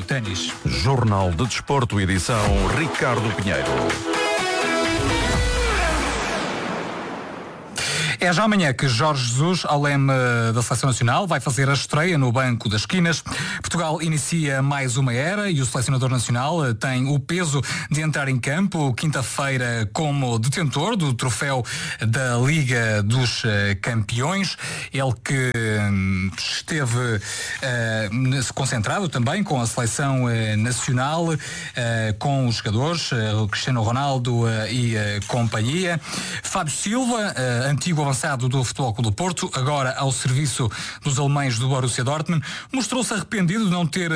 ténis. Jornal de Desporto, edição Ricardo Pinheiro. É já amanhã que Jorge Jesus, ao leme da Seleção Nacional, vai fazer a estreia no Banco das Esquinas. Portugal inicia mais uma era e o selecionador nacional tem o peso de entrar em campo quinta-feira como detentor do troféu da Liga dos Campeões. Ele que esteve concentrado também com a Seleção Nacional, com os jogadores, o Cristiano Ronaldo e companhia. Fábio Silva, antigo avançado do Futebol Clube do Porto, agora ao serviço dos alemães do Borussia Dortmund, mostrou-se arrependido de não ter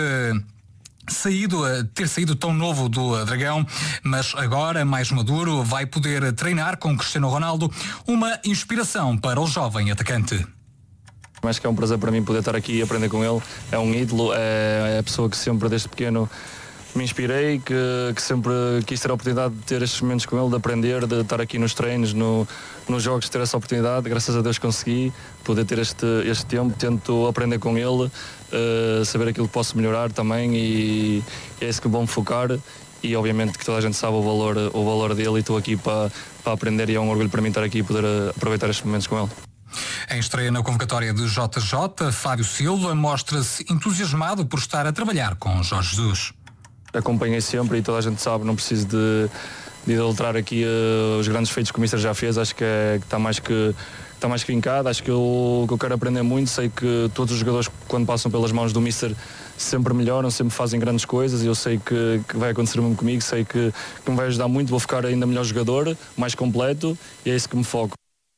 saído tão novo do Dragão, mas agora, mais maduro, vai poder treinar com Cristiano Ronaldo, uma inspiração para o jovem atacante. Acho que é um prazer para mim poder estar aqui e aprender com ele. É um ídolo, é a pessoa que sempre desde pequeno me inspirei, que sempre quis ter a oportunidade de ter estes momentos com ele, de aprender, de estar aqui nos treinos, nos jogos, ter essa oportunidade. Graças a Deus consegui poder ter este tempo. Tento aprender com ele, saber aquilo que posso melhorar também, e é isso que vou me focar. E obviamente que toda a gente sabe o valor dele, e estou aqui para aprender, e é um orgulho para mim estar aqui e poder aproveitar estes momentos com ele. Em estreia na convocatória de JJ, Fábio Silva mostra-se entusiasmado por estar a trabalhar com Jorge Jesus. Acompanhei sempre, e toda a gente sabe, não preciso de adulterar aqui os grandes feitos que o Mister já fez. Acho que está mais que vincado. Acho que eu quero aprender muito. Sei que todos os jogadores, quando passam pelas mãos do Mister, sempre melhoram, sempre fazem grandes coisas, e eu sei que vai acontecer o mesmo comigo. Sei que me vai ajudar muito. Vou ficar ainda melhor jogador, mais completo, e é isso que me foco.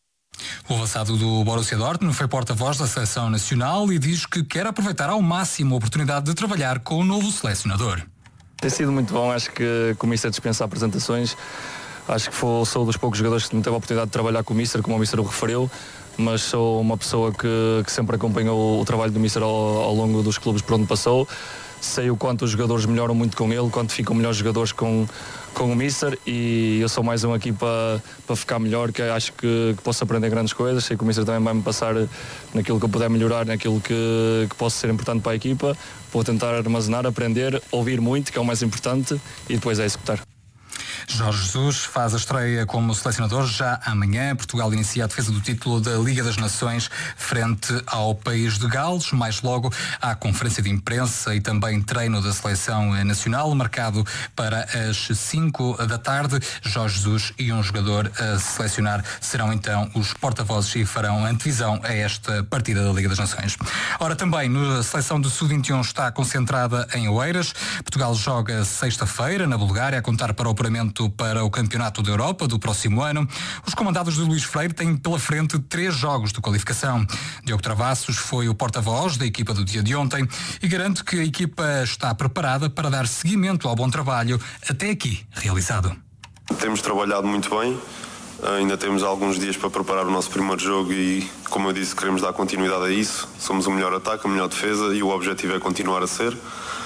O avançado do Borussia Dortmund foi porta-voz da Seleção Nacional e diz que quer aproveitar ao máximo a oportunidade de trabalhar com o novo selecionador. Tem sido muito bom. Acho que o Mister dispensa apresentações. Acho que sou dos poucos jogadores que me teve a oportunidade de trabalhar com o Mister, como o Mister o referiu, mas sou uma pessoa que sempre acompanhou o trabalho do Mister ao longo dos clubes por onde passou. Sei o quanto os jogadores melhoram muito com ele, quanto ficam melhores jogadores com o Mister, e eu sou mais um aqui para ficar melhor, que acho que posso aprender grandes coisas. Sei que o Mister também vai-me passar naquilo que eu puder melhorar, naquilo que posso ser importante para a equipa. Vou tentar armazenar, aprender, ouvir muito, que é o mais importante, e depois é executar. Jorge Jesus faz a estreia como selecionador já amanhã. Portugal inicia a defesa do título da Liga das Nações frente ao país de Gales. Mais logo há conferência de imprensa e também treino da Seleção Nacional, marcado para as 5 da tarde. Jorge Jesus e um jogador a selecionar serão então os porta-vozes e farão antevisão a esta partida da Liga das Nações. Ora, também a seleção de Sub-21 está concentrada em Oeiras. Portugal joga sexta-feira na Bulgária, a contar para o apuramento para o Campeonato da Europa do próximo ano. Os comandados de Luís Freire têm pela frente 3 jogos de qualificação. Diogo Travassos foi o porta-voz da equipa do dia de ontem e garante que a equipa está preparada para dar seguimento ao bom trabalho até aqui realizado. Temos trabalhado muito bem, ainda temos alguns dias para preparar o nosso primeiro jogo e, como eu disse, queremos dar continuidade a isso. Somos o melhor ataque, a melhor defesa, e o objetivo é continuar a ser.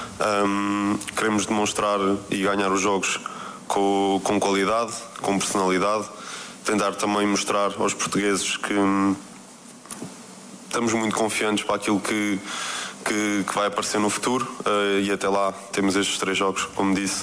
Queremos demonstrar e ganhar os jogos com qualidade, com personalidade, tentar também mostrar aos portugueses que estamos muito confiantes para aquilo que vai aparecer no futuro, e até lá temos estes 3 jogos, como disse,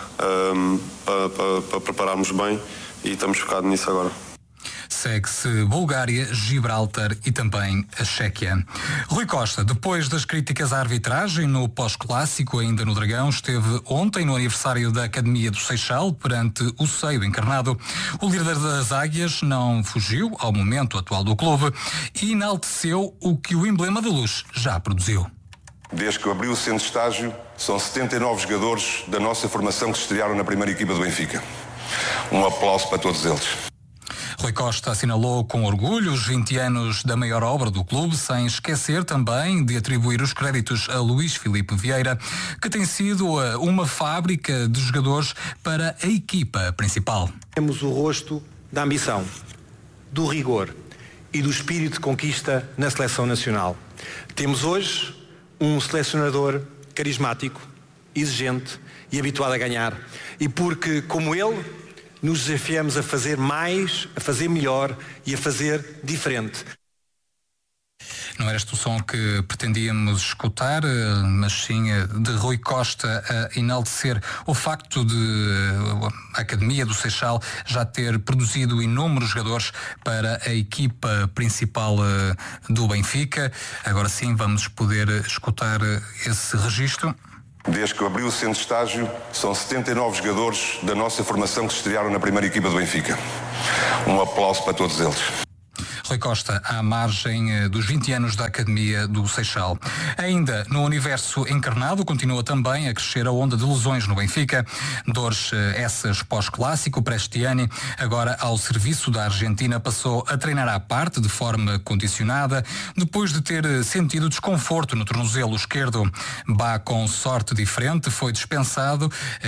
para prepararmos bem, e estamos focados nisso agora. Segue-se Bulgária, Gibraltar e também a Chequia. Rui Costa, depois das críticas à arbitragem no pós-clássico ainda no Dragão, esteve ontem no aniversário da Academia do Seixal perante o seio encarnado. O líder das Águias não fugiu ao momento atual do clube e enalteceu o que o emblema da luz já produziu. Desde que abriu o centro de estágio, são 79 jogadores da nossa formação que se estrearam na primeira equipa do Benfica. Um aplauso para todos eles. Rui Costa assinalou com orgulho os 20 anos da maior obra do clube, sem esquecer também de atribuir os créditos a Luís Filipe Vieira, que tem sido uma fábrica de jogadores para a equipa principal. Temos o rosto da ambição, do rigor e do espírito de conquista na seleção nacional. Temos hoje um selecionador carismático, exigente e habituado a ganhar. E porque, como ele, nos desafiamos a fazer mais, a fazer melhor e a fazer diferente. Não era este o som que pretendíamos escutar, mas sim de Rui Costa a enaltecer o facto de a Academia do Seixal já ter produzido inúmeros jogadores para a equipa principal do Benfica. Agora sim vamos poder escutar esse registro. Desde que abriu o centro de estágio, são 79 jogadores da nossa formação que se estrearam na primeira equipa do Benfica. Um aplauso para todos eles. Rui Costa, à margem dos 20 anos da Academia do Seixal. Ainda no universo encarnado, continua também a crescer a onda de lesões no Benfica. Dores essas pós-clássico. Prestiani, agora ao serviço da Argentina, passou a treinar à parte, de forma condicionada, depois de ter sentido desconforto no tornozelo esquerdo. Bá, com sorte diferente, foi dispensado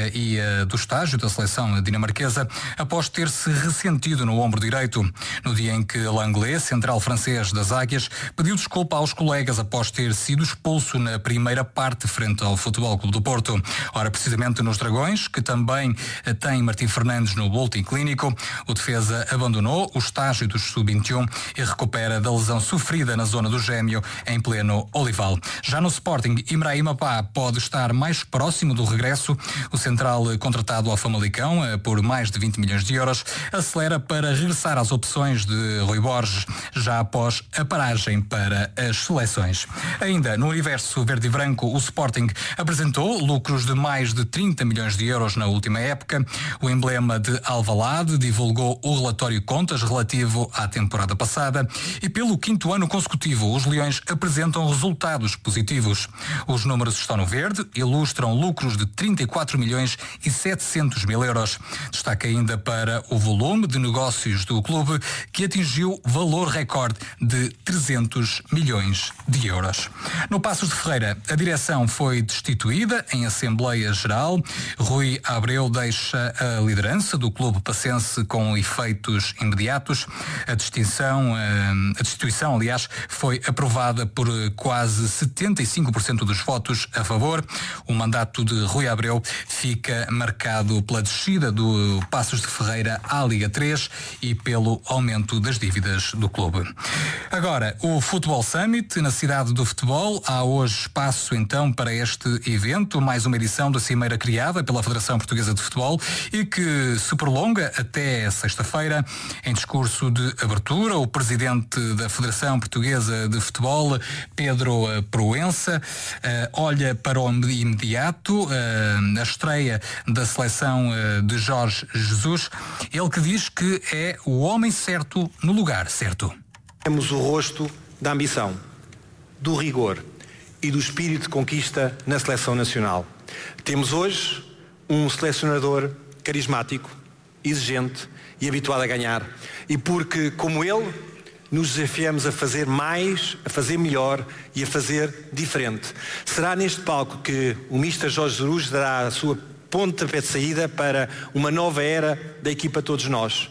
do estágio da seleção dinamarquesa após ter se ressentido no ombro direito. No dia em que Langlais, central francês das Águias, pediu desculpa aos colegas após ter sido expulso na primeira parte frente ao Futebol Clube do Porto. Ora, precisamente nos Dragões, que também tem Martim Fernandes no boletim clínico, o defesa abandonou o estágio dos sub-21 e recupera da lesão sofrida na zona do gêmeo em pleno Olival. Já no Sporting, Ibrahima Bá pode estar mais próximo do regresso. O central, contratado ao Famalicão por mais de 20 milhões de euros, acelera para regressar às opções de Rui Borges, já após a paragem para as seleções. Ainda no universo verde e branco, o Sporting apresentou lucros de mais de 30 milhões de euros na última época. O emblema de Alvalade divulgou o relatório contas relativo à temporada passada e pelo 5º ano consecutivo os Leões apresentam resultados positivos. Os números estão no verde, ilustram lucros de 34 milhões e 700 mil euros. Destaca ainda para o volume de negócios do clube, que atingiu valor recorde de 300 milhões de euros. No Passos de Ferreira, a direção foi destituída em Assembleia Geral. Rui Abreu deixa a liderança do clube passense com efeitos imediatos. A destituição, aliás, foi aprovada por quase 75% dos votos a favor. O mandato de Rui Abreu fica marcado pela descida do Passos de Ferreira à Liga 3 e pelo aumento das dívidas do clube. Agora, o Futebol Summit na cidade do futebol. Há hoje espaço então para este evento, mais uma edição da cimeira criada pela Federação Portuguesa de Futebol e que se prolonga até sexta-feira. Em discurso de abertura, o presidente da Federação Portuguesa de Futebol, Pedro Proença, olha para o imediato, a estreia da seleção de Jorge Jesus, ele que diz que é o homem certo no lugar certo. Temos o rosto da ambição, do rigor e do espírito de conquista na seleção nacional. Temos hoje um selecionador carismático, exigente e habituado a ganhar. E porque, como ele, nos desafiamos a fazer mais, a fazer melhor e a fazer diferente. Será neste palco que o Mister Jorge Jesus dará a sua pontapé de saída para uma nova era da equipa Todos Nós.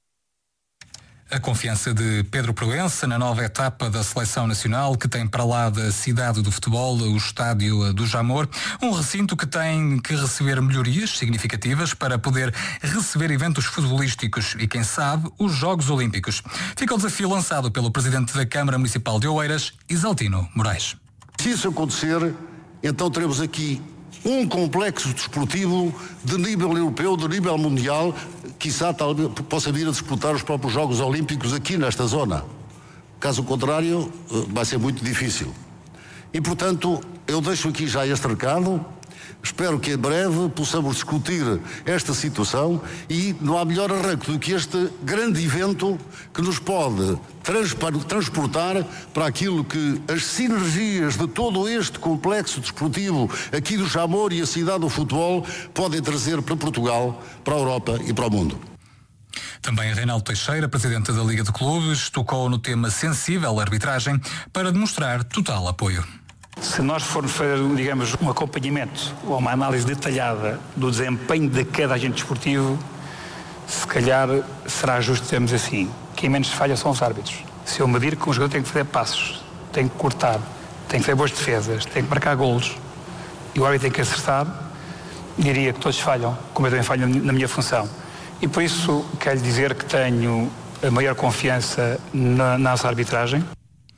A confiança de Pedro Proença na nova etapa da seleção nacional, que tem para lá da cidade do futebol o estádio do Jamor, um recinto que tem que receber melhorias significativas para poder receber eventos futebolísticos e, quem sabe, os Jogos Olímpicos. Fica o desafio lançado pelo presidente da Câmara Municipal de Oeiras, Isaltino Moraes. Se isso acontecer, então teremos aqui um complexo desportivo de nível europeu, de nível mundial, quiçá talvez possa vir a disputar os próprios Jogos Olímpicos aqui nesta zona. Caso contrário, vai ser muito difícil. E, portanto, eu deixo aqui já este recado. Espero que em breve possamos discutir esta situação e não há melhor arranque do que este grande evento que nos pode transportar para aquilo que as sinergias de todo este complexo desportivo aqui do Jamor e a cidade do futebol podem trazer para Portugal, para a Europa e para o mundo. Também Reinaldo Teixeira, presidente da Liga de Clubes, tocou no tema sensível arbitragem para demonstrar total apoio. Se nós formos fazer, digamos, um acompanhamento ou uma análise detalhada do desempenho de cada agente desportivo, se calhar será justo dizermos assim, quem menos falha são os árbitros. Se eu medir que um jogador tem que fazer passos, tem que cortar, tem que fazer boas defesas, tem que marcar golos, e o árbitro tem que acertar, diria que todos falham, como eu também falho na minha função. E por isso quero dizer que tenho a maior confiança na nossa arbitragem.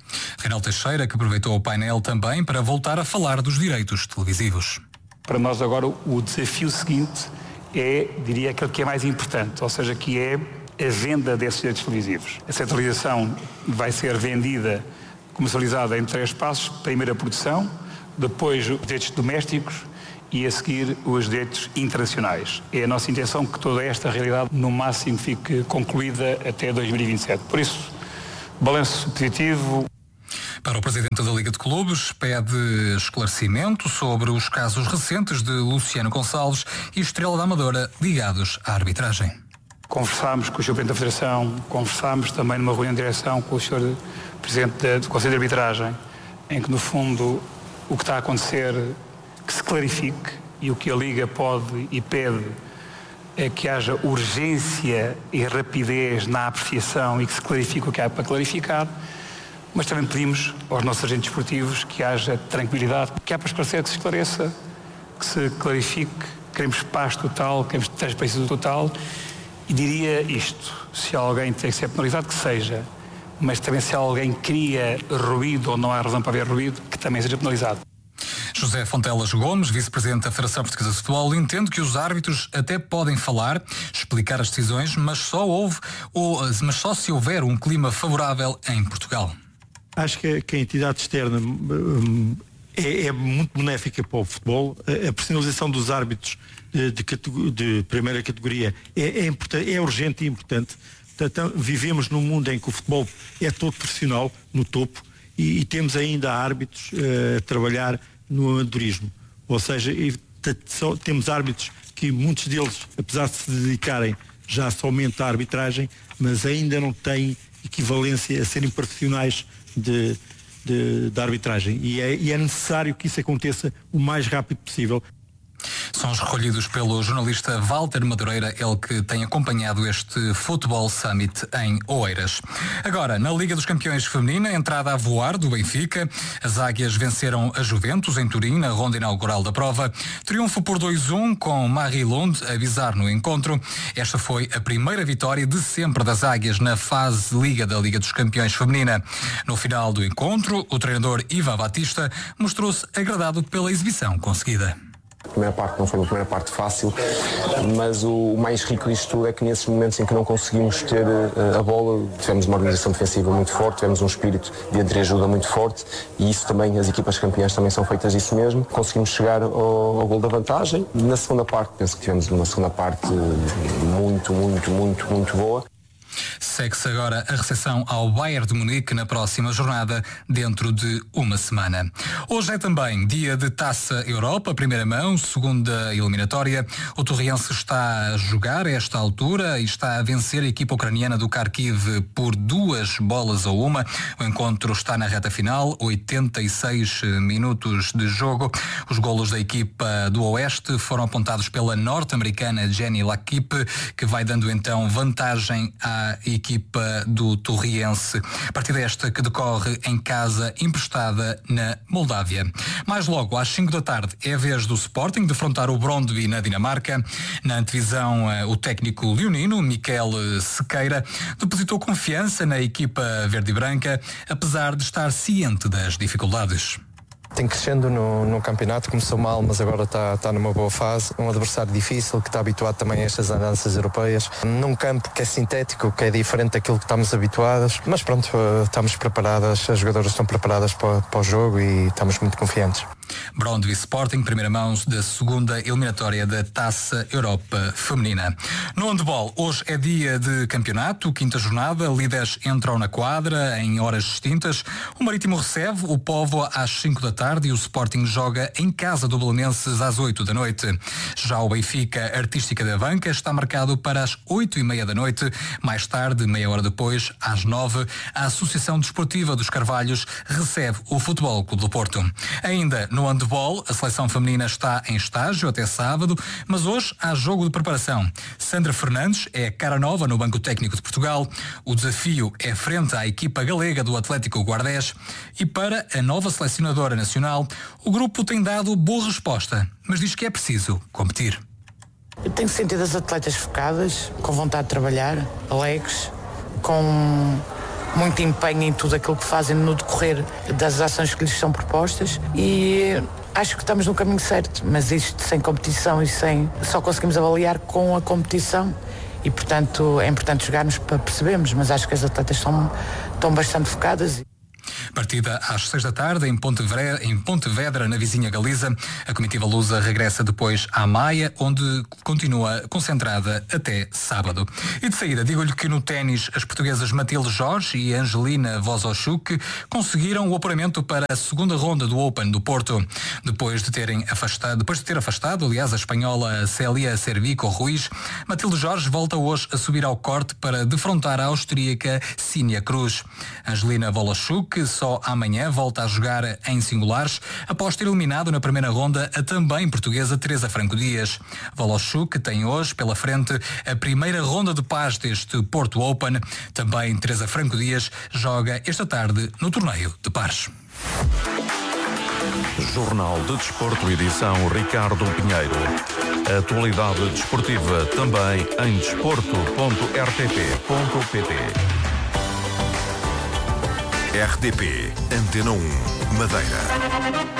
Rafael Teixeira, que aproveitou o painel também para voltar a falar dos direitos televisivos. Para nós agora o desafio seguinte é, diria, aquele que é mais importante, ou seja, que é a venda desses direitos televisivos. A centralização vai ser vendida, comercializada em 3 passos. Primeiro a produção, depois os direitos domésticos e a seguir os direitos internacionais. É a nossa intenção que toda esta realidade no máximo fique concluída até 2027. Por isso, balanço positivo. Para o Presidente da Liga de Clubes, pede esclarecimento sobre os casos recentes de Luciano Gonçalves e Estrela da Amadora ligados à arbitragem. Conversámos com o Sr. Presidente da Federação, conversámos também numa reunião de direção com o Sr. Presidente do Conselho de Arbitragem, em que, no fundo, o que está a acontecer, que se clarifique, e o que a Liga pode e pede é que haja urgência e rapidez na apreciação e que se clarifique o que há para clarificar, mas também pedimos aos nossos agentes esportivos que haja tranquilidade, que há para esclarecer, que se esclareça, que se clarifique. Queremos paz total, queremos transparência total. E diria isto: se alguém tem que ser penalizado, que seja, mas também se alguém cria ruído ou não há razão para haver ruído, que também seja penalizado. José Fontelas Gomes, vice-presidente da Federação Portuguesa de Futebol, entende que os árbitros até podem falar, explicar as decisões, mas só se houver um clima favorável em Portugal. Acho que a entidade externa é muito benéfica para o futebol. A personalização dos árbitros de primeira categoria é urgente e importante. Portanto, vivemos num mundo em que o futebol é todo profissional, no topo, e temos ainda árbitros a trabalhar no amadorismo. Ou seja, temos árbitros que muitos deles, apesar de se dedicarem já somente à arbitragem, mas ainda não têm equivalência a serem profissionais da arbitragem. E é necessário que isso aconteça o mais rápido possível. São os recolhidos pelo jornalista Walter Madureira, ele que tem acompanhado este Futebol Summit em Oeiras. Agora, na Liga dos Campeões Feminina, entrada a voar do Benfica, as Águias venceram a Juventus em Turim, na ronda inaugural da prova. Triunfo por 2-1 com Marie Lund a avisar no encontro. Esta foi a primeira vitória de sempre das Águias na fase Liga da Liga dos Campeões Feminina. No final do encontro, o treinador Ivan Batista mostrou-se agradado pela exibição conseguida. A primeira parte não foi uma primeira parte fácil, mas o mais rico disto tudo é que nesses momentos em que não conseguimos ter a bola, tivemos uma organização defensiva muito forte, tivemos um espírito de entreajuda muito forte, e isso também, as equipas campeãs também são feitas disso mesmo. Conseguimos chegar ao gol da vantagem. Na segunda parte, penso que tivemos uma segunda parte muito boa. Segue-se agora a recepção ao Bayern de Munique na próxima jornada, dentro de uma semana. Hoje é também dia de Taça Europa, primeira mão, segunda eliminatória. O Torriense está a jogar a esta altura e está a vencer a equipa ucraniana do Kharkiv por 2-1. O encontro está na reta final, 86 minutos de jogo. Os golos da equipa do Oeste foram apontados pela norte-americana Jenny Lakip, que vai dando então vantagem à equipa do Torriense. Partida esta que decorre em casa, emprestada na Moldávia. Mais logo, às 5 da tarde, é a vez do Sporting defrontar o Brondby na Dinamarca. Na antevisão, o técnico leonino, Miquel Sequeira, depositou confiança na equipa verde e branca, apesar de estar ciente das dificuldades. Tem crescendo no campeonato, começou mal, mas agora está numa boa fase. Um adversário difícil, que está habituado também a estas andanças europeias. Num campo que é sintético, que é diferente daquilo que estamos habituados. Mas pronto, estamos preparadas, as jogadoras estão preparadas para o jogo e estamos muito confiantes. Brondby Sporting, primeira mão da segunda eliminatória da Taça Europa Feminina. No handball, hoje é dia de campeonato, quinta jornada, líderes entram na quadra em horas distintas. O Marítimo recebe o Póvoa às 5 da tarde e o Sporting joga em casa do Belenenses às 8 da noite. Já o Benfica Artística da Banca está marcado para as 8:30 da noite. Mais tarde, meia hora depois, às 9, a Associação Desportiva dos Carvalhos recebe o Futebol Clube do Porto. Ainda no handball, a seleção feminina está em estágio até sábado, mas hoje há jogo de preparação. Sandra Fernandes é cara nova no Banco Técnico de Portugal. O desafio é frente à equipa galega do Atlético Guardés. E para a nova selecionadora nacional, o grupo tem dado boa resposta, mas diz que é preciso competir. Eu tenho sentido as atletas focadas, com vontade de trabalhar, alegres, com muito empenho em tudo aquilo que fazem no decorrer das ações que lhes são propostas e acho que estamos no caminho certo, mas isto sem competição e só conseguimos avaliar com a competição e, portanto, é importante jogarmos para percebermos, mas acho que as atletas estão bastante focadas. Partida às 6 da tarde em Pontevedra, na vizinha Galiza. A comitiva lusa regressa depois à Maia, onde continua concentrada até sábado. E de saída, digo-lhe que no ténis as portuguesas Matilde Jorge e Angelina Vozochuk conseguiram o apuramento para a segunda ronda do Open do Porto. Depois de ter afastado, aliás, a espanhola Célia Cervico Ruiz, Matilde Jorge volta hoje a subir ao corte para defrontar a austríaca Sínia Cruz. Angelina Vozochuk só amanhã volta a jogar em singulares após ter eliminado na primeira ronda a também portuguesa Teresa Franco Dias. Vozochuk tem hoje pela frente a primeira ronda de paz deste Porto Open. Também Teresa Franco Dias joga esta tarde no torneio de pares. Jornal de Desporto, edição Ricardo Pinheiro. Atualidade desportiva também em desporto.rtp.pt. RTP Antena 1 Madeira.